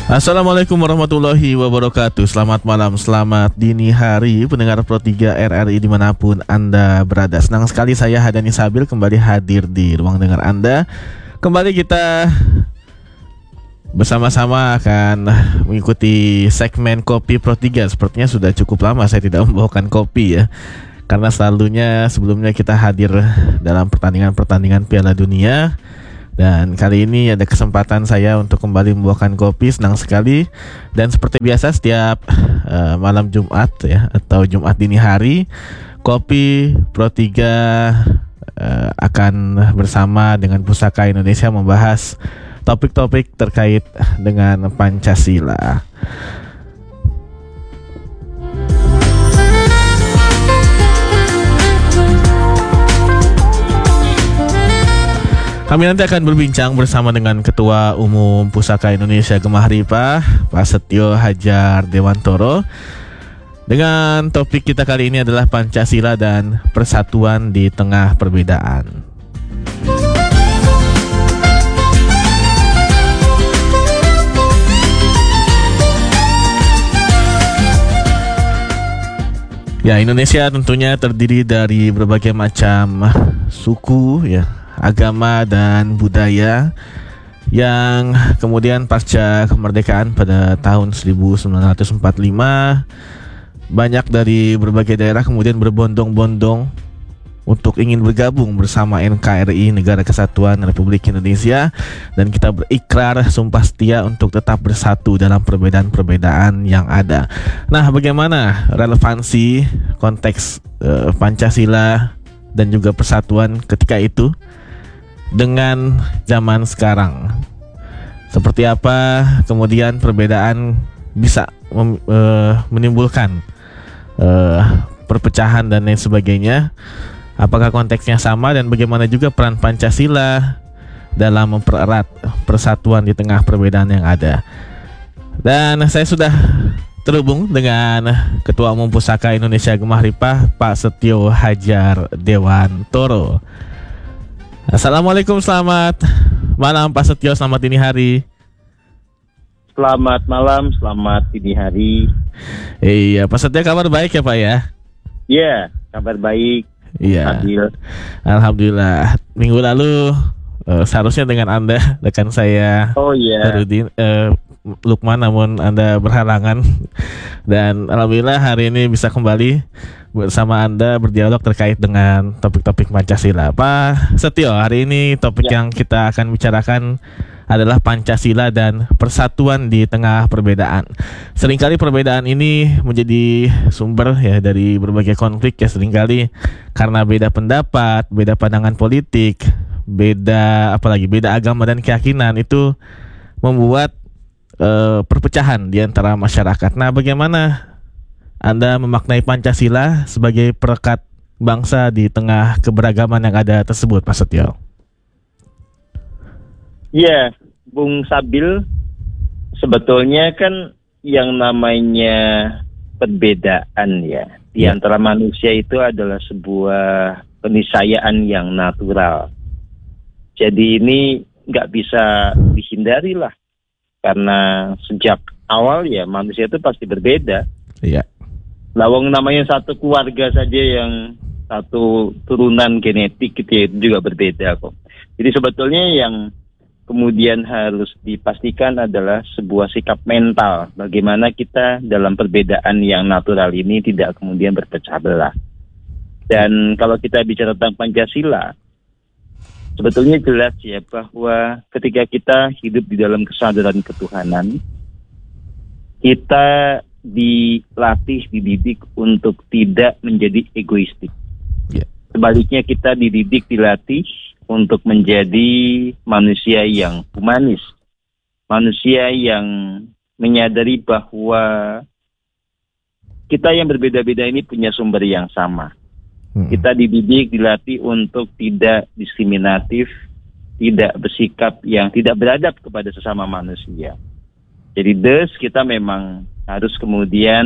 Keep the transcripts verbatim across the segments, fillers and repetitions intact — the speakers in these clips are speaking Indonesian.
Assalamualaikum warahmatullahi wabarakatuh. Selamat malam, selamat dini hari pendengar Pro tiga R R I dimanapun Anda berada. Senang sekali saya Hadani Sabil kembali hadir di ruang dengar Anda. Kembali kita bersama-sama akan mengikuti segmen Kopi Pro tiga. Sepertinya sudah cukup lama saya tidak membawakan kopi ya, karena selalunya sebelumnya kita hadir dalam pertandingan-pertandingan Piala Dunia. Dan kali ini ada kesempatan saya untuk kembali membawakan kopi, senang sekali. Dan seperti biasa setiap uh, malam Jumat ya, atau Jumat dini hari, Kopi Pro tiga uh, akan bersama dengan Pusaka Indonesia membahas topik-topik terkait dengan Pancasila. Kami nanti akan berbincang bersama dengan Ketua Umum Pusaka Indonesia Gemah Ripah, Pak Setio Hadjar Dewantoro. Dengan topik kita kali ini adalah Pancasila dan Persatuan di Tengah Perbedaan. Ya, Indonesia tentunya terdiri dari berbagai macam suku ya, agama dan budaya yang kemudian pasca kemerdekaan pada tahun seribu sembilan ratus empat puluh lima banyak dari berbagai daerah kemudian berbondong-bondong untuk ingin bergabung bersama N K R I, Negara Kesatuan Republik Indonesia, dan kita berikrar sumpah setia untuk tetap bersatu dalam perbedaan-perbedaan yang ada. Nah, bagaimana relevansi konteks uh, Pancasila dan juga persatuan ketika itu dengan zaman sekarang? Seperti apa kemudian perbedaan bisa mem, uh, menimbulkan uh, perpecahan dan lain sebagainya? Apakah konteksnya sama, dan bagaimana juga peran Pancasila dalam mempererat persatuan di tengah perbedaan yang ada? Dan saya sudah terhubung dengan Ketua Umum Pusaka Indonesia Gemah Ripah, Pak Setio Hadjar Dewantoro. Assalamualaikum, selamat malam Pak Setio, selamat dini hari. Selamat malam, selamat dini hari. Iya, Pak Setio, kabar baik ya Pak ya? Iya, kabar baik. Iya, Adil. Alhamdulillah. Minggu lalu uh, seharusnya dengan Anda, rekan saya Oh iya Rudin, uh, Lukman, namun Anda berhalangan. Dan Alhamdulillah hari ini bisa kembali bersama Anda berdialog terkait dengan topik-topik Pancasila. Pak Setio, hari ini topik ya. yang kita akan bicarakan adalah Pancasila dan persatuan di tengah perbedaan. Seringkali perbedaan ini menjadi sumber ya dari berbagai konflik ya, seringkali karena beda pendapat, beda pandangan politik, beda apalagi beda agama dan keyakinan, itu membuat uh, perpecahan di antara masyarakat. Nah, bagaimana Anda memaknai Pancasila sebagai perekat bangsa di tengah keberagaman yang ada tersebut, Pak Setio? Iya, Bung Sabil, sebetulnya kan yang namanya perbedaan ya di ya. antara manusia itu adalah sebuah keniscayaan yang natural. Jadi ini nggak bisa dihindari lah, karena sejak awal ya manusia itu pasti berbeda. Iya. Lawang namanya satu keluarga saja yang satu turunan genetik gitu ya, itu juga berbeda kok. Jadi sebetulnya yang kemudian harus dipastikan adalah sebuah sikap mental, bagaimana kita dalam perbedaan yang natural ini tidak kemudian berpecah belah. Dan kalau kita bicara tentang Pancasila, sebetulnya jelas ya bahwa ketika kita hidup di dalam kesadaran ketuhanan, kita dilatih, dididik untuk tidak menjadi egoistik. Yeah. Sebaliknya kita dididik, dilatih untuk menjadi manusia yang humanis, manusia yang menyadari bahwa kita yang berbeda-beda ini punya sumber yang sama. Hmm. Kita dididik, dilatih untuk tidak diskriminatif, tidak bersikap yang tidak beradab kepada sesama manusia. Jadi thus kita memang harus kemudian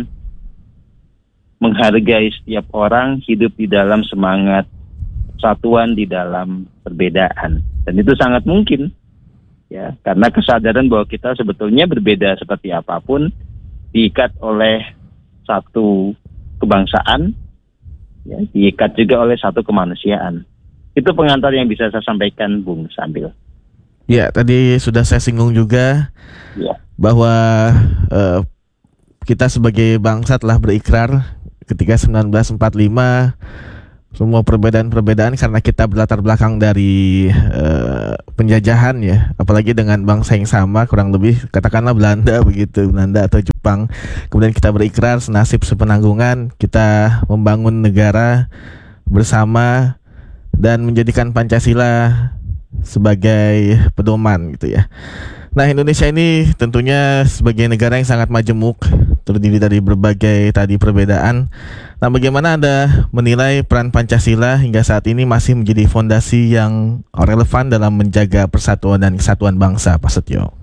menghargai setiap orang, hidup di dalam semangat persatuan di dalam perbedaan. Dan itu sangat mungkin ya, karena kesadaran bahwa kita sebetulnya berbeda seperti apapun diikat oleh satu kebangsaan, ya, diikat juga oleh satu kemanusiaan. Itu pengantar yang bisa saya sampaikan, Bung Sambil. Ya, tadi sudah saya singgung juga Ya. bahwa uh, kita sebagai bangsa telah berikrar ketika sembilan belas empat puluh lima semua perbedaan-perbedaan karena kita berlatar belakang dari uh, penjajahan ya, apalagi dengan bangsa yang sama kurang lebih katakanlah Belanda begitu, Belanda atau Jepang. Kemudian kita berikrar senasib sepenanggungan, kita membangun negara bersama dan menjadikan Pancasila sebagai pedoman gitu ya. Nah, Indonesia ini tentunya sebagai negara yang sangat majemuk, terdiri dari berbagai tadi perbedaan. Nah, bagaimana Anda menilai peran Pancasila hingga saat ini masih menjadi fondasi yang relevan dalam menjaga persatuan dan kesatuan bangsa, Pak Setio?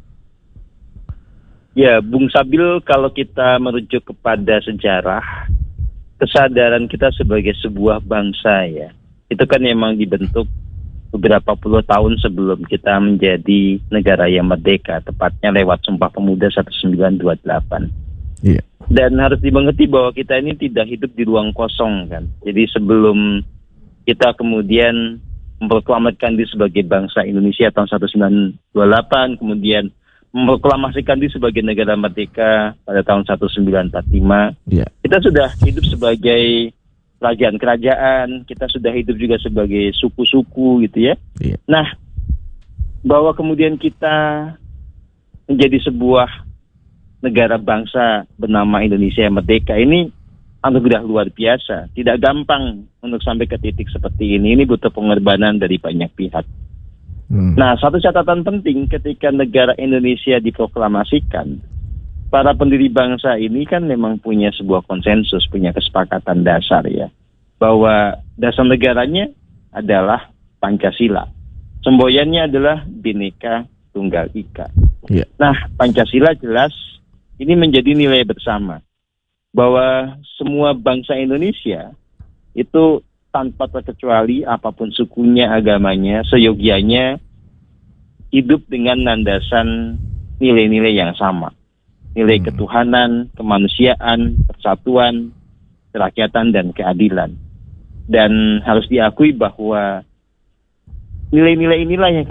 Ya, Bung Sabil, kalau kita merujuk kepada sejarah, kesadaran kita sebagai sebuah bangsa ya, itu kan memang dibentuk beberapa puluh tahun sebelum kita menjadi negara yang merdeka, tepatnya lewat Sumpah Pemuda seribu sembilan ratus dua puluh delapan. Iya. Dan harus dimengerti bahwa kita ini tidak hidup di ruang kosong kan. Jadi sebelum kita kemudian memproklamirkan diri sebagai bangsa Indonesia tahun seribu sembilan ratus dua puluh delapan, kemudian memproklamasikan diri sebagai negara merdeka pada tahun seribu sembilan ratus empat puluh lima, Iya. kita sudah hidup sebagai kerajaan-kerajaan, kita sudah hidup juga sebagai suku-suku gitu ya. Iya. Nah, bahwa kemudian kita menjadi sebuah negara bangsa bernama Indonesia yang merdeka ini anugerah luar biasa. Tidak gampang untuk sampai ke titik seperti ini. Ini butuh pengorbanan dari banyak pihak. Hmm. Nah, satu catatan penting ketika negara Indonesia diproklamasikan, para pendiri bangsa ini kan memang punya sebuah konsensus, punya kesepakatan dasar ya, bahwa dasar negaranya adalah Pancasila. Semboyannya adalah Bhinneka Tunggal Ika. Yeah. Nah, Pancasila jelas ini menjadi nilai bersama, bahwa semua bangsa Indonesia itu tanpa terkecuali apapun sukunya, agamanya, seyogianya hidup dengan landasan nilai-nilai yang sama. Nilai hmm. ketuhanan, kemanusiaan, persatuan, kerakyatan, dan keadilan. Dan harus diakui bahwa nilai-nilai inilah yang...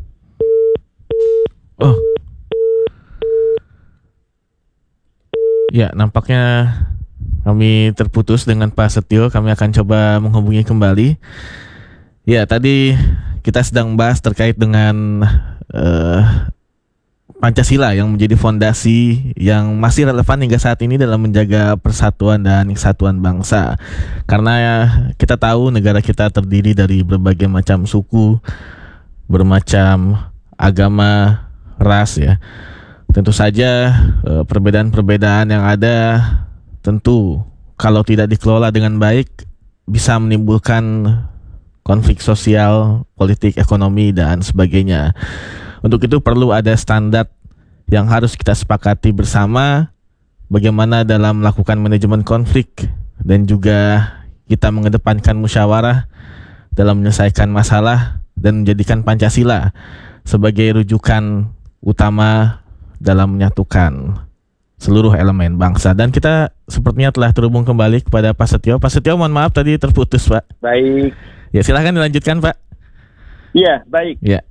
Oh. Ya, nampaknya kami terputus dengan Pak Setio. Kami akan coba menghubungi kembali. Ya, tadi kita sedang bahas terkait dengan... Uh, Pancasila yang menjadi fondasi yang masih relevan hingga saat ini dalam menjaga persatuan dan kesatuan bangsa. Karena ya, kita tahu negara kita terdiri dari berbagai macam suku, bermacam agama, ras ya. Tentu saja eh, perbedaan-perbedaan yang ada tentu kalau tidak dikelola dengan baik bisa menimbulkan konflik sosial, politik, ekonomi, dan sebagainya. Untuk itu perlu ada standar yang harus kita sepakati bersama, bagaimana dalam melakukan manajemen konflik dan juga kita mengedepankan musyawarah dalam menyelesaikan masalah dan menjadikan Pancasila sebagai rujukan utama dalam menyatukan seluruh elemen bangsa. Dan kita sepertinya telah terhubung kembali kepada Pak Setio. Pak Setio, mohon maaf tadi terputus, Pak. Baik. Ya, silahkan dilanjutkan, Pak. Iya, baik. Ya.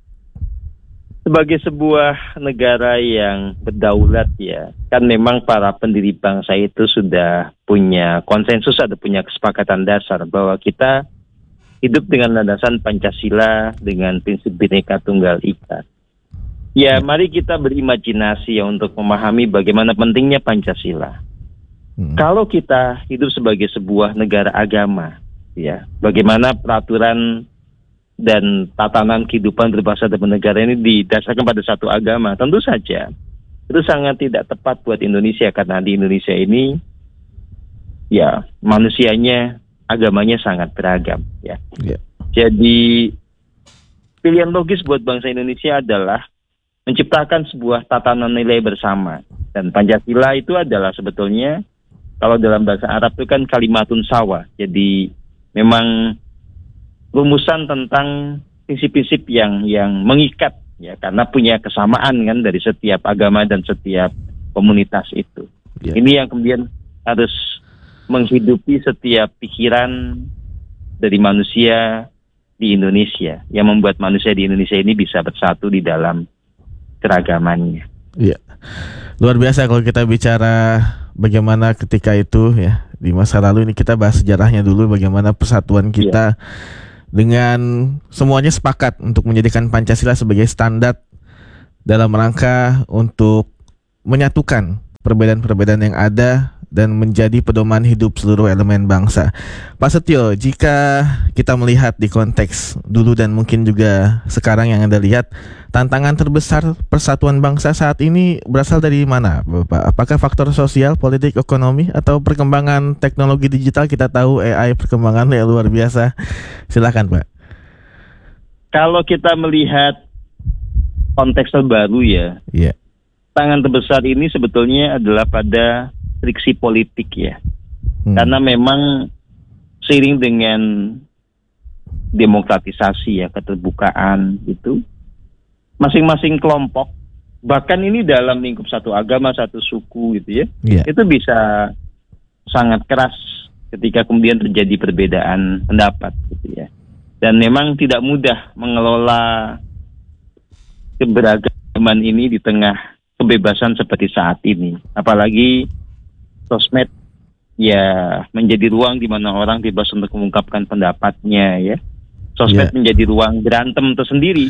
Sebagai sebuah negara yang berdaulat ya, kan memang para pendiri bangsa itu sudah punya konsensus, ada punya kesepakatan dasar bahwa kita hidup dengan landasan Pancasila dengan prinsip Bhinneka Tunggal Ika. Ya, mari kita berimajinasi ya untuk memahami bagaimana pentingnya Pancasila. Hmm. Kalau kita hidup sebagai sebuah negara agama, ya, bagaimana peraturan dan tatanan kehidupan berbangsa dan bernegara ini didasarkan pada satu agama, tentu saja itu sangat tidak tepat buat Indonesia, karena di Indonesia ini ya manusianya, agamanya sangat beragam ya. Yeah. Jadi pilihan logis buat bangsa Indonesia adalah menciptakan sebuah tatanan nilai bersama, dan Pancasila itu adalah sebetulnya kalau dalam bahasa Arab itu kan kalimatun sawa, jadi memang rumusan tentang prinsip-prinsip yang yang mengikat ya karena punya kesamaan kan dari setiap agama dan setiap komunitas itu. Yeah. Ini yang kemudian harus menghidupi setiap pikiran dari manusia di Indonesia, yang membuat manusia di Indonesia ini bisa bersatu di dalam keragamannya. Iya, luar biasa kalau kita bicara bagaimana ketika itu ya di masa lalu. Ini kita bahas sejarahnya dulu, bagaimana persatuan kita. Yeah. Dengan semuanya sepakat untuk menjadikan Pancasila sebagai standar dalam rangka untuk menyatukan perbedaan-perbedaan yang ada dan menjadi pedoman hidup seluruh elemen bangsa. Pak Setio, jika kita melihat di konteks dulu dan mungkin juga sekarang yang Anda lihat, tantangan terbesar persatuan bangsa saat ini berasal dari mana, Bapak? Apakah faktor sosial, politik, ekonomi, atau perkembangan teknologi digital? Kita tahu A I perkembangannya luar biasa. Silakan, Pak. Kalau kita melihat konteks terbaru ya, yeah. tantangan terbesar ini sebetulnya adalah pada friksi politik ya. Hmm. Karena memang seiring dengan demokratisasi ya, keterbukaan itu, masing-masing kelompok, bahkan ini dalam lingkup satu agama, satu suku gitu ya, yeah. itu bisa sangat keras ketika kemudian terjadi perbedaan pendapat gitu ya. Dan memang tidak mudah mengelola keberagaman ini di tengah kebebasan seperti saat ini. Apalagi sosmed ya menjadi ruang di mana orang bebas untuk mengungkapkan pendapatnya ya. Sosmed yeah. menjadi ruang berantem tersendiri.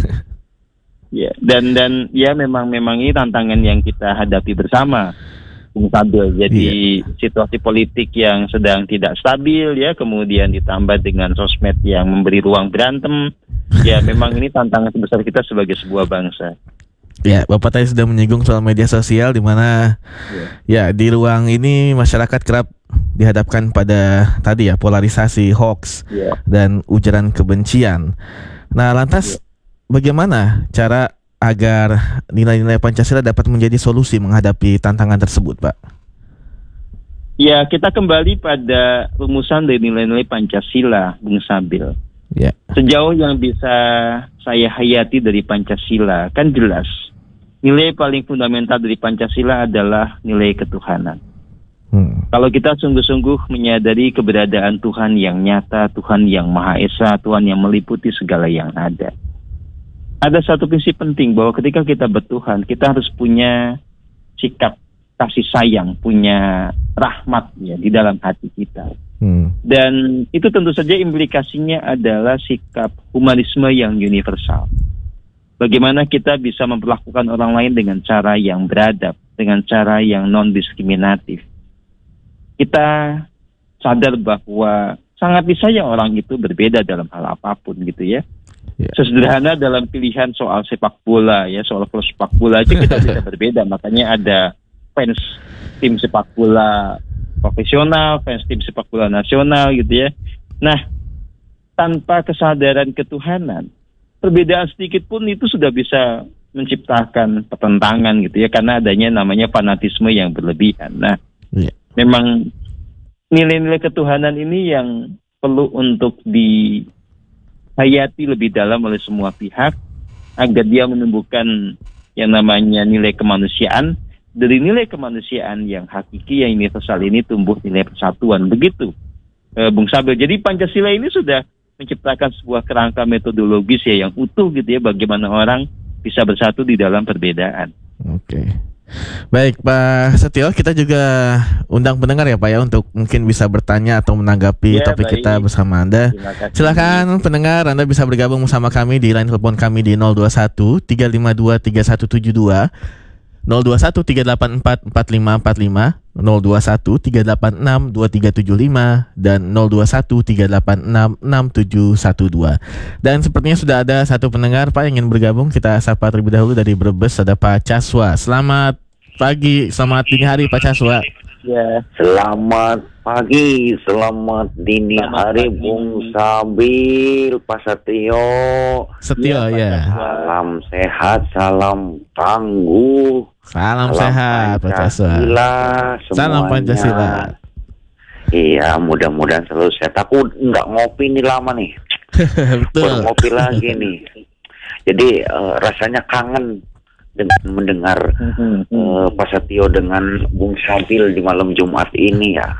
Ya, dan dan ya memang memang ini tantangan yang kita hadapi bersama, Bung Sabil. Jadi yeah. situasi politik yang sedang tidak stabil ya, kemudian ditambah dengan sosmed yang memberi ruang berantem. Ya memang ini tantangan terbesar kita sebagai sebuah bangsa. Ya, Bapak tadi sudah menyinggung soal media sosial, di mana yeah. ya di ruang ini masyarakat kerap dihadapkan pada tadi ya polarisasi, hoax yeah. dan ujaran kebencian. Nah, lantas yeah. bagaimana cara agar nilai-nilai Pancasila dapat menjadi solusi menghadapi tantangan tersebut, Pak? Ya, kita kembali pada rumusan dari nilai-nilai Pancasila, Bung Sabil. Ya. Sejauh yang bisa saya hayati dari Pancasila, kan jelas nilai paling fundamental dari Pancasila adalah nilai ketuhanan. Hmm. Kalau kita sungguh-sungguh menyadari keberadaan Tuhan yang nyata, Tuhan yang Maha Esa, Tuhan yang meliputi segala yang ada. Ada satu prinsip penting bahwa ketika kita bertuhan, kita harus punya sikap kasih sayang, punya rahmat ya di dalam hati kita. Hmm. Dan itu tentu saja implikasinya adalah sikap humanisme yang universal. Bagaimana kita bisa memperlakukan orang lain dengan cara yang beradab, dengan cara yang non-diskriminatif. Kita sadar bahwa sangat disayang orang itu berbeda dalam hal apapun gitu ya. Yeah. Sesederhana dalam pilihan soal sepak bola ya, soal klub sepak bola aja kita bisa berbeda. Makanya ada fans tim sepak bola profesional, fans tim sepak bola nasional gitu ya. Nah, tanpa kesadaran ketuhanan, perbedaan sedikit pun itu sudah bisa menciptakan pertentangan gitu ya, karena adanya namanya fanatisme yang berlebihan. Nah, yeah. memang nilai-nilai ketuhanan ini yang perlu untuk dihayati lebih dalam oleh semua pihak agar dia menumbuhkan yang namanya nilai kemanusiaan. Dari nilai kemanusiaan yang hakiki, yang universal ini tumbuh nilai persatuan. Begitu, e, Bung Sabil. Jadi Pancasila ini sudah menciptakan sebuah kerangka metodologis ya yang utuh gitu ya, bagaimana orang bisa bersatu di dalam perbedaan. Oke. Baik, Pak Setio, kita juga undang pendengar ya Pak ya untuk mungkin bisa bertanya atau menanggapi ya, topik baik. Kita bersama Anda. Silakan pendengar, Anda bisa bergabung bersama kami di line telepon kami di nol dua satu tiga lima dua tiga satu tujuh dua. nol dua satu tiga delapan empat empat lima empat lima, nol dua satu tiga delapan enam dua tiga tujuh lima, dan nol dua satu tiga delapan enam enam tujuh satu dua. Dan sepertinya sudah ada satu pendengar Pak yang ingin bergabung. Kita sapa terlebih dahulu dari Brebes, ada Pak Caswa. Selamat pagi, selamat dini hari Pak Caswa. Ya, selamat pagi, selamat dini selamat hari pagi. Bung Sabil, Pak Setio. Setio ya. Salam sehat, salam tangguh. Salam, salam sehat Pak Caswa. Salam Pancasila. Iya, mudah-mudahan selalu sehat. Aku nggak ngopi nih lama nih. Betul. Baru ngopi lagi nih. Jadi uh, rasanya kangen dengan mendengar uh, Pak Setio dengan Bung Sabil di malam Jumat ini ya.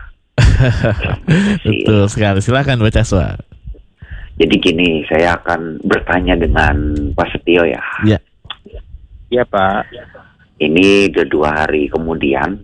Betul sekali. Silakan Pak Caswa. Jadi gini, saya akan bertanya dengan Pak Setio ya. Iya. Iya Pak. Ini udah dua hari kemudian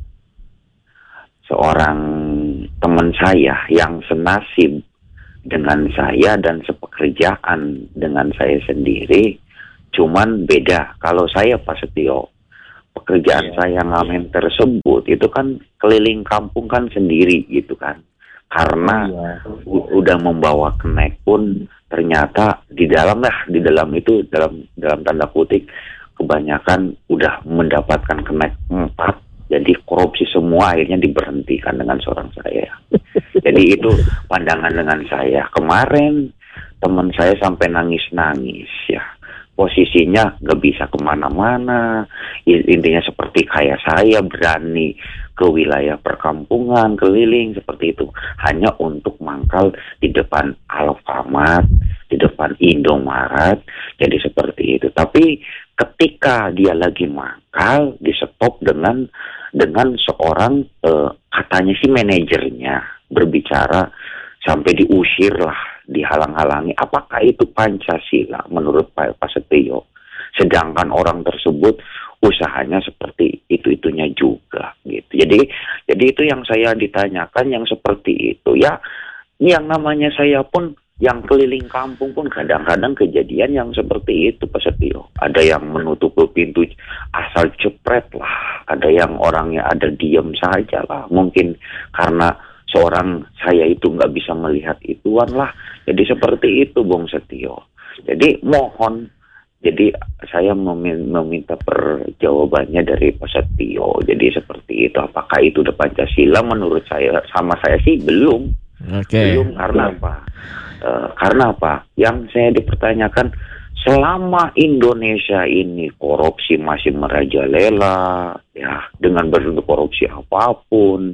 seorang teman saya yang senasib dengan saya dan sepekerjaan dengan saya sendiri, cuman beda. Kalau saya Pak Setio, pekerjaan yeah. saya ngamen tersebut itu kan keliling kampung kan sendiri gitu kan. Karena yeah. u- udah membawa kenek pun ternyata di dalam lah, di dalam itu dalam dalam tanda kutip kebanyakan udah mendapatkan kenek empat. Jadi korupsi semua akhirnya diberhentikan dengan seorang saya. Jadi itu pandangan dengan saya. Kemarin teman saya sampai nangis-nangis ya. Posisinya gak bisa kemana-mana. Intinya seperti kayak saya berani ke wilayah perkampungan, keliling seperti itu. Hanya untuk mangkal di depan Alfamart, di depan Indomaret. Jadi seperti itu. Tapi ketika dia lagi mangkal, di stop dengan dengan seorang eh, katanya si manajernya berbicara sampai diusir lah, dihalang-halangi. Apakah itu Pancasila menurut Pak, Pak Setio? Sedangkan orang tersebut usahanya seperti itu-itunya juga gitu. Jadi jadi itu yang saya ditanyakan yang seperti itu ya. Yang namanya saya pun yang keliling kampung pun kadang-kadang kejadian yang seperti itu Pak Setio. Ada yang menutup pintu asal cepret lah. Ada yang orangnya ada diam saja lah. Mungkin karena seorang saya itu nggak bisa melihat ituan lah. Jadi seperti itu Bung Setio. Jadi mohon, jadi saya meminta perjawabannya dari Pak Setio. Jadi seperti itu. Apakah itu udah Pancasila? Menurut saya, sama saya sih belum. Okay. Belum karena apa? Uh, karena apa? Yang saya dipertanyakan, selama Indonesia ini korupsi masih merajalela, ya dengan bentuk korupsi apapun,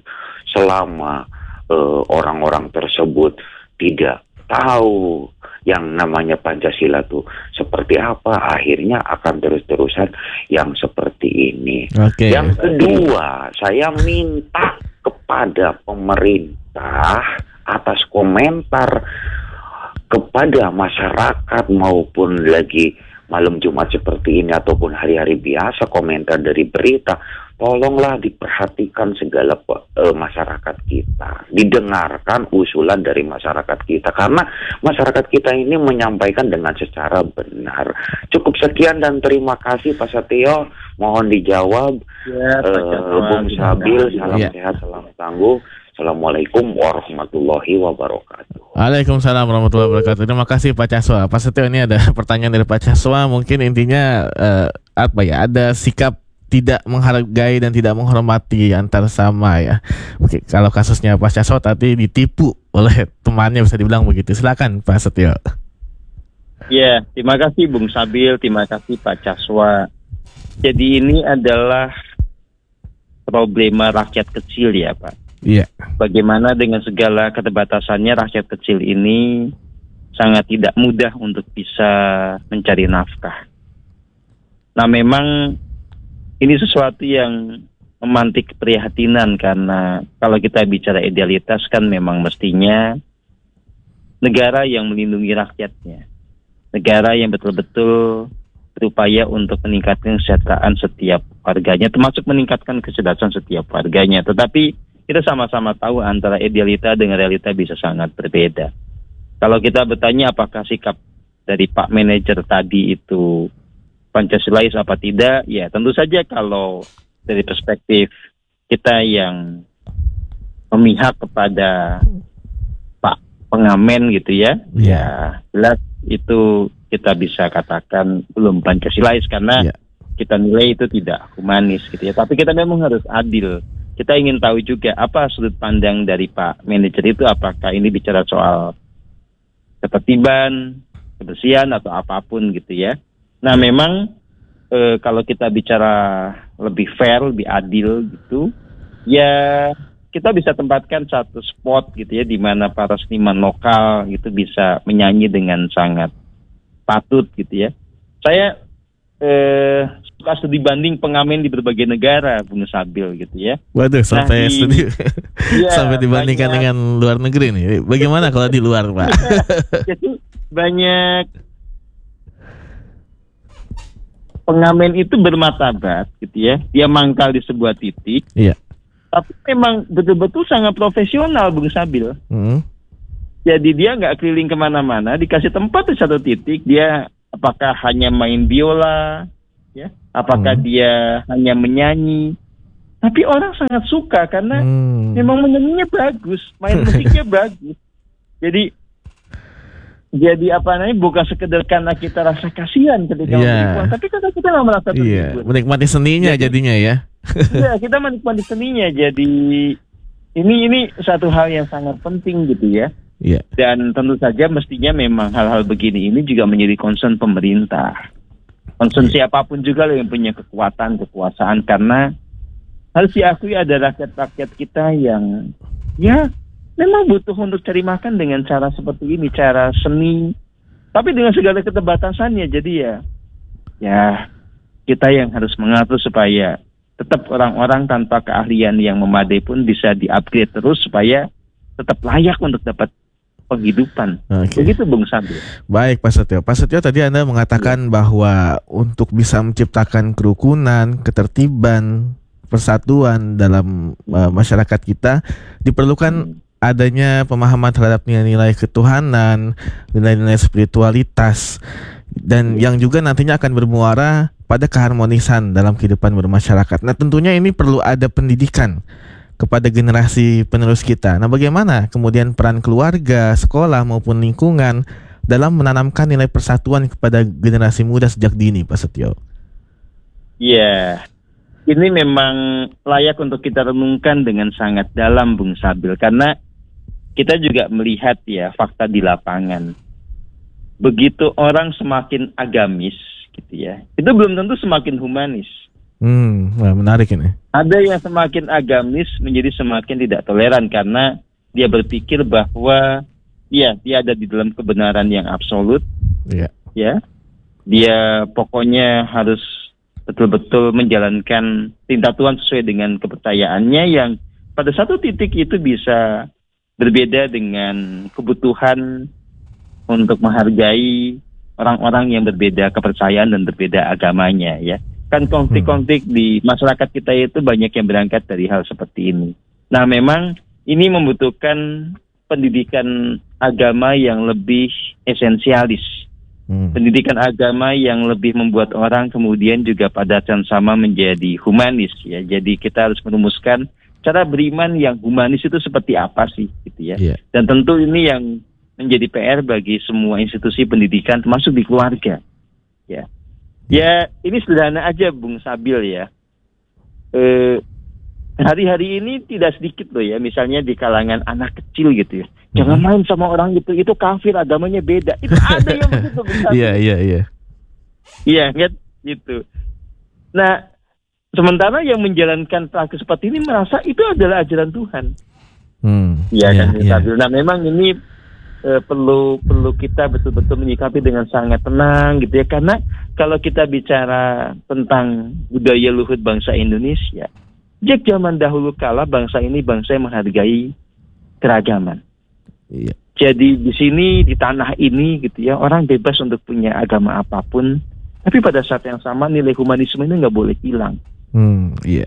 selama uh, orang-orang tersebut tidak tahu yang namanya Pancasila itu seperti apa, akhirnya akan terus-terusan yang seperti ini. Okay. Yang kedua, saya minta kepada pemerintah atas komentar kepada masyarakat maupun lagi malam Jumat seperti ini ataupun hari-hari biasa komentar dari berita, tolonglah diperhatikan segala uh, masyarakat kita, didengarkan usulan dari masyarakat kita karena masyarakat kita ini menyampaikan dengan secara benar. Cukup sekian dan terima kasih Pak Setio, mohon dijawab. Ya, uh, Bung Sabil, salam ya. sehat, salam tangguh. Assalamualaikum warahmatullahi wabarakatuh. Waalaikumsalam warahmatullahi wabarakatuh. Terima kasih Pak Caswa. Pak Setio, ini ada pertanyaan dari Pak Caswa. Mungkin intinya uh, apa ya? Ada sikap tidak menghargai dan tidak menghormati antar sama ya. Oke, kalau kasusnya Pak Caswa tadi ditipu oleh temannya bisa dibilang begitu. Silakan Pak Setio. Ya, terima kasih Bung Sabil, terima kasih Pak Caswa. Jadi ini adalah problema rakyat kecil ya Pak. Iya. Bagaimana dengan segala keterbatasannya rakyat kecil ini sangat tidak mudah untuk bisa mencari nafkah. Nah memang ini sesuatu yang memantik keprihatinan karena kalau kita bicara idealitas kan memang mestinya negara yang melindungi rakyatnya. Negara yang betul-betul berupaya untuk meningkatkan kesejahteraan setiap warganya, termasuk meningkatkan kecerdasan setiap warganya. Tetapi kita sama-sama tahu antara idealita dengan realita bisa sangat berbeda. Kalau kita bertanya apakah sikap dari Pak Manajer tadi itu Pancasilais apa tidak, ya tentu saja kalau dari perspektif kita yang memihak kepada Pak Pengamen gitu ya, yeah. ya jelas itu kita bisa katakan belum Pancasilais karena yeah. kita nilai itu tidak humanis gitu ya. Tapi kita memang harus adil. Kita ingin tahu juga apa sudut pandang dari Pak Manajer itu, apakah ini bicara soal ketertiban, kebersihan atau apapun gitu ya. Nah memang e, kalau kita bicara lebih fair, lebih adil gitu, ya kita bisa tempatkan satu spot gitu ya di mana para seniman lokal itu bisa menyanyi dengan sangat patut gitu ya. saya eh, suka studi banding pengamen di berbagai negara, Bung Sabil gitu ya. Waduh, sampai Nah, di- studi Iya, sampai dibandingkan banyak. dengan luar negeri nih. Bagaimana kalau di luar, Pak? Jadi banyak pengamen itu bermartabat gitu ya. Dia mangkal di sebuah titik. Iya. Tapi memang betul-betul sangat profesional, Bung Sabil. Hmm. Jadi dia nggak keliling kemana-mana, dikasih tempat di satu titik, dia apakah hanya main biola, ya, apakah Hmm. dia hanya menyanyi. Tapi orang sangat suka karena Hmm. memang menyanyinya bagus, main musiknya bagus. Jadi jadi apa namanya, bukan sekedar karena kita rasa kasihan ketika Iya. memberi uang, tapi karena kita nggak merasa Iya, terhibur. menikmati seninya Jadi- jadinya ya. Iya, kita menikmati seninya. Jadi ini ini satu hal yang sangat penting gitu ya. Iya. Dan tentu saja mestinya memang hal-hal begini ini juga menjadi concern pemerintah. Concern siapapun juga yang punya kekuatan, kekuasaan. Karena harus diakui ada rakyat-rakyat kita yang ya memang butuh untuk cari makan dengan cara seperti ini, cara seni. Tapi dengan segala keterbatasannya. Jadi ya, ya kita yang harus mengatur supaya tetap orang-orang tanpa keahlian yang memadai pun bisa di-upgrade terus supaya tetap layak untuk dapat penghidupan. Oke. Begitu Bung Sabil. Baik, Pak Setio. Pak Setio, tadi Anda mengatakan bahwa untuk bisa menciptakan kerukunan, ketertiban, persatuan dalam uh, masyarakat kita diperlukan adanya pemahaman terhadap nilai-nilai ketuhanan, nilai-nilai spiritualitas, dan yang juga nantinya akan bermuara pada keharmonisan dalam kehidupan bermasyarakat. Nah, tentunya ini perlu ada pendidikan kepada generasi penerus kita. Nah, bagaimana kemudian peran keluarga, sekolah maupun lingkungan dalam menanamkan nilai persatuan kepada generasi muda sejak dini, Pak Setio? Iya, ini memang layak untuk kita renungkan dengan sangat dalam Bung Sabil. Karena kita juga melihat ya fakta di lapangan. Begitu orang semakin agamis gitu ya, itu belum tentu semakin humanis. Hmm, wah, menarik ini. Ada yang semakin agamis menjadi semakin tidak toleran karena dia berpikir bahwa ya dia ada di dalam kebenaran yang absolut, Iya. ya. Dia pokoknya harus betul-betul menjalankan perintah Tuhan sesuai dengan kepercayaannya yang pada satu titik itu bisa berbeda dengan kebutuhan untuk menghargai orang-orang yang berbeda kepercayaan dan berbeda agamanya, ya. Kan konflik-konflik di masyarakat kita itu banyak yang berangkat dari hal seperti ini. Nah, memang ini membutuhkan pendidikan agama yang lebih esensialis. Hmm. Pendidikan agama yang lebih membuat orang kemudian juga pada saat sama menjadi humanis, ya. Jadi kita harus merumuskan cara beriman yang humanis itu seperti apa sih, gitu ya. Iya. Dan tentu ini yang menjadi P R bagi semua institusi pendidikan termasuk di keluarga, ya. Ya, ini sederhana aja Bung Sabil ya. Eh, hari-hari ini tidak sedikit loh ya, misalnya di kalangan anak kecil gitu ya. Jangan main sama orang gitu, itu kafir, agamanya beda. Itu ada yang begitu Bung Sabil. Iya, iya, iya. Iya, kan gitu. Nah, sementara yang menjalankan praktik seperti ini merasa itu adalah ajaran Tuhan. Hmm. Iya kan, iya. Sabil. Nah, memang ini eh, perlu perlu kita betul-betul menyikapi dengan sangat tenang gitu ya, karena kalau kita bicara tentang budaya luhur bangsa Indonesia, sejak zaman dahulu kala bangsa ini bangsa yang menghargai keragaman. Iya. Jadi di sini di tanah ini gitu ya, orang bebas untuk punya agama apapun, tapi pada saat yang sama nilai humanisme ini nggak boleh hilang. Hmm, iya.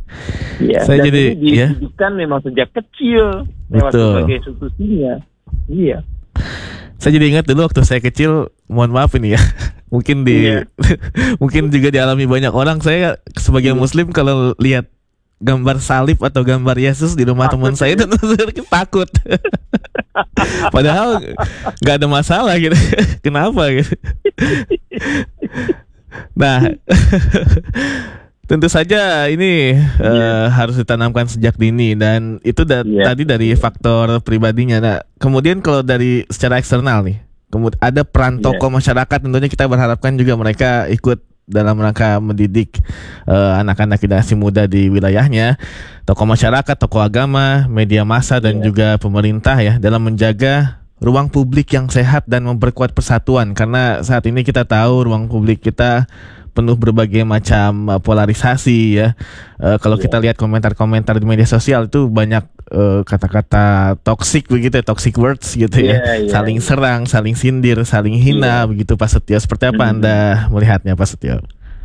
Ya, Saya dan jadi, ini ya. dididikan memang sejak kecil lewat Betul. berbagai institusinya. Iya. Saya jadi ingat dulu waktu saya kecil, mohon maaf ini ya, mungkin di Iya. mungkin juga dialami banyak orang. Saya sebagai Muslim kalau lihat gambar salib atau gambar Yesus di rumah teman saya itu takut. Padahal nggak ada masalah gitu. Kenapa gitu? Nah, tentu saja ini eh, harus ditanamkan sejak dini dan itu da- Iya. tadi dari faktor pribadinya. Nah, kemudian kalau dari secara eksternal nih, kemudian ada peran Iya. tokoh masyarakat, tentunya kita berharapkan juga mereka ikut dalam rangka mendidik eh, anak-anak generasi muda di wilayahnya. Tokoh masyarakat, tokoh agama, media massa dan Iya. juga pemerintah ya dalam menjaga ruang publik yang sehat dan memperkuat persatuan, karena saat ini kita tahu ruang publik kita penuh berbagai macam uh, polarisasi ya. Uh, kalau Iya. kita lihat komentar-komentar di media sosial itu banyak uh, kata-kata toxic begitu, ya, toxic words gitu ya. Iya, iya, Saling iya. serang, saling sindir, saling hina Iya. begitu Pak Setio. Seperti apa Mhm. Anda melihatnya Pak Setio?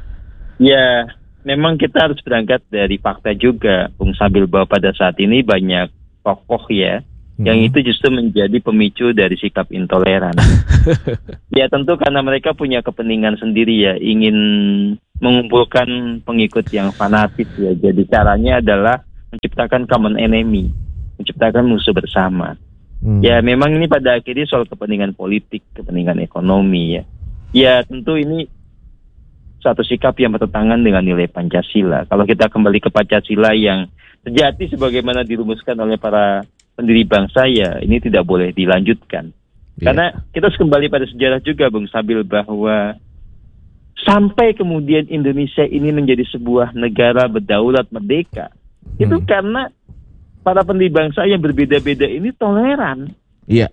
Ya, memang kita harus berangkat dari fakta juga, Bung Sabil, bahwa pada saat ini banyak tokoh ya, yang Hmm. itu justru menjadi pemicu dari sikap intoleran. Ya tentu karena mereka punya kepentingan sendiri ya, ingin mengumpulkan pengikut yang fanatik ya. Jadi caranya adalah menciptakan common enemy, menciptakan musuh bersama. Hmm. Ya memang ini pada akhirnya soal kepentingan politik, kepentingan ekonomi ya. Ya tentu ini satu sikap yang bertentangan dengan nilai Pancasila. Kalau kita kembali ke Pancasila yang sejati sebagaimana dirumuskan oleh para pendiri bangsa, ya ini tidak boleh dilanjutkan. Iya. Karena kita harus kembali pada sejarah juga, Bung Sabil, bahwa sampai kemudian Indonesia ini menjadi sebuah negara berdaulat merdeka, Hmm. itu karena para pendiri bangsa yang berbeda-beda ini toleran, Iya.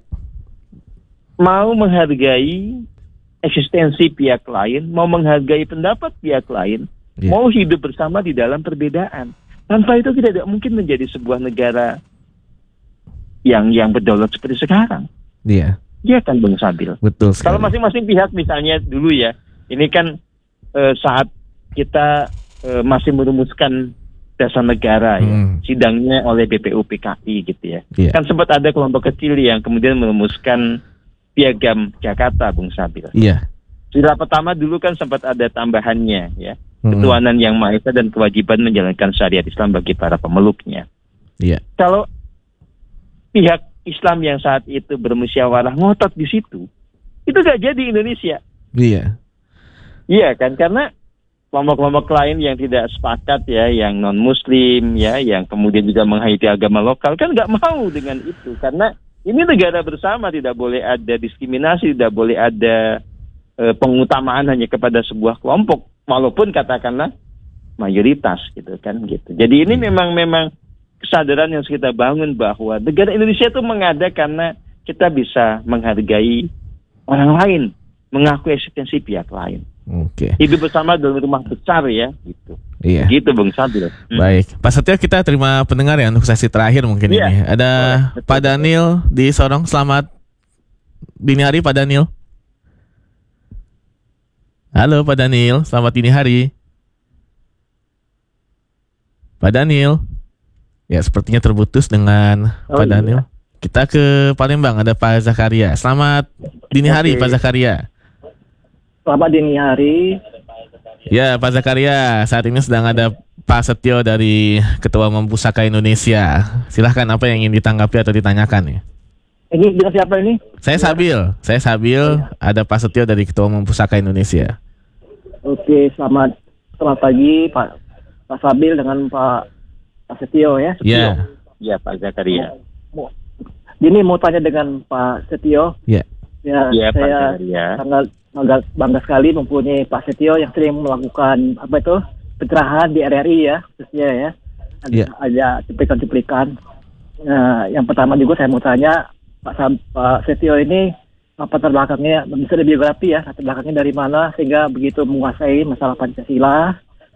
mau menghargai eksistensi pihak lain, mau menghargai pendapat pihak lain, Iya. mau hidup bersama di dalam perbedaan. Tanpa itu kita tidak mungkin menjadi sebuah negara yang yang berdaulat seperti sekarang. Iya. Iya kan, Bung Sabil? Betul sekali. Kalau masing-masing pihak misalnya dulu ya, ini kan eh, saat kita eh, masih merumuskan dasar negara ya, Hmm. sidangnya oleh B P U P K I gitu ya. Iya. Kan sempat ada kelompok kecil yang kemudian merumuskan piagam Jakarta, Bung Sabil. Iya. Sila pertama dulu kan sempat ada tambahannya ya, Hmm. ketuhanan yang Maha Esa dan kewajiban menjalankan syariat Islam bagi para pemeluknya. Iya. Kalau pihak Islam yang saat itu bermusyawarah ngotot di situ, itu gak jadi Indonesia. Iya. Iya kan, karena kelompok-kelompok lain yang tidak sepakat ya, yang non Muslim ya, yang kemudian juga menghayati agama lokal kan nggak mau dengan itu, karena ini negara bersama, tidak boleh ada diskriminasi, tidak boleh ada eh, pengutamaan hanya kepada sebuah kelompok, walaupun katakanlah mayoritas gitu kan gitu. Jadi ini memang memang kesadaran yang harus kita bangun bahwa negara Indonesia itu mengada karena kita bisa menghargai orang lain, mengakui eksistensi pihak lain. Oke. Hidup bersama dalam rumah besar ya, gitu. Iya. Gitu Bung Sabil. Hmm. Baik, Pak Setio, kita terima pendengar ya untuk sesi terakhir mungkin Iya. ini. Ada Boleh, betul. Pak Daniel di Sorong. Selamat dini hari Pak Daniel. Halo Pak Daniel, selamat dini hari. Pak Daniel. Ya, sepertinya terputus dengan Oh, Pak iya. Daniel. Kita ke Palembang, ada Pak Zakaria. Selamat dini hari Oke. Pak Zakaria. Selamat dini hari. Ya, Pak Zakaria, saat ini sedang ada Pak Setio dari Ketua Umum Pusaka Indonesia. Silahkan, apa yang ingin ditanggapi atau ditanyakan ya? Ini dengan siapa ini? Saya Sabil, saya Sabil, ada Pak Setio dari Ketua Umum Pusaka Indonesia. Oke, selamat selamat pagi Pak Pak Sabil dengan Pak Pak Setio ya. Ya, Ya Pak Zakaria. Mau- Ini mau tanya dengan Pak Setio. ya, Ya, Ya Pak saya Zakaria. sangat bangga, bangga sekali mempunyai Pak Setio yang sering melakukan apa itu pencerahan di R R I ya, khususnya ya. Ada, Iya. ada cuplikan-cuplikan. Nah, yang pertama juga saya mau tanya Pak Sam, Pak Setio ini apa latar belakangnya, bisa ada biografi ya, latar belakangnya dari mana sehingga begitu menguasai masalah Pancasila.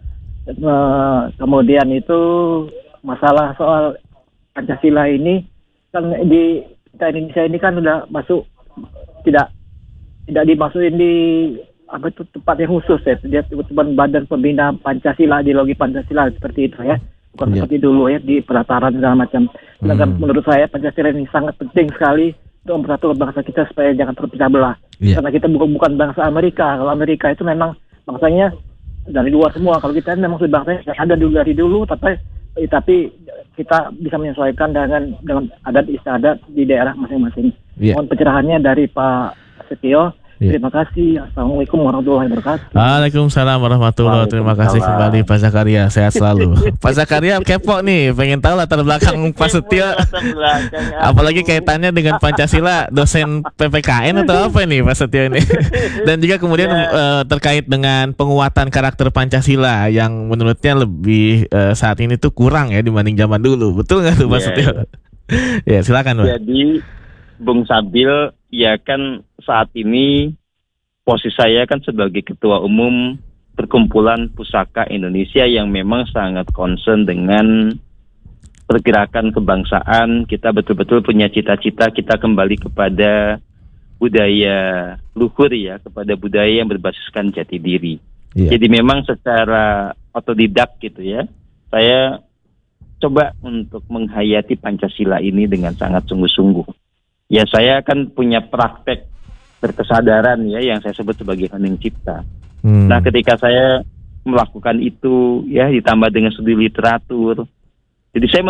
Eh, kemudian itu masalah soal Pancasila ini kan di kita Indonesia ini kan udah masuk tidak tidak dimasukin di apa itu tempat yang khusus ya, dia cuma badan pembina Pancasila, ideologi Pancasila seperti itu ya, bukan Iya. seperti dulu ya di penataran segala macam. Sedangkan Hmm. menurut saya Pancasila ini sangat penting sekali untuk mempersatukan bangsa kita supaya jangan terpecah belah. Iya. Karena kita bukan bukan bangsa Amerika. Kalau Amerika itu memang bangsanya dari luar semua. Kalau kita memang sudah bangsanya ada dulu dari dulu, tapi eh, tapi kita bisa menyesuaikan dengan dengan adat istiadat di daerah masing-masing. Iya. Mohon pencerahannya dari Pak Setio. Iya. Terima kasih. Assalamualaikum warahmatullahi wabarakatuh. Waalaikumsalam warahmatullahi wabarakatuh. Terima kasih kembali Pak Zakaria, sehat selalu. Pak Zakaria kepo nih, pengen tahu latar belakang Pak Setio. Latar belakang, Apalagi aduh. kaitannya dengan Pancasila, dosen P P K N atau apa nih Pak Setio ini? Dan juga kemudian Ya. eh, terkait dengan penguatan karakter Pancasila yang menurutnya lebih eh, saat ini tuh kurang ya dibanding zaman dulu. Betul nggak tuh Pak Ya, Setio? Ya silakan Pak. Jadi Bung Sabil, ya kan saat ini posisi saya kan sebagai Ketua Umum Perkumpulan Pusaka Indonesia yang memang sangat concern dengan pergerakan kebangsaan. Kita betul-betul punya cita-cita kita kembali kepada budaya luhur ya, kepada budaya yang berbasiskan jati diri. Yeah. Jadi memang secara otodidak gitu ya, saya coba untuk menghayati Pancasila ini dengan sangat sungguh-sungguh. Ya saya kan punya praktek berkesadaran ya yang saya sebut sebagai hening cipta. Hmm. Nah ketika saya melakukan itu ya ditambah dengan studi literatur, jadi saya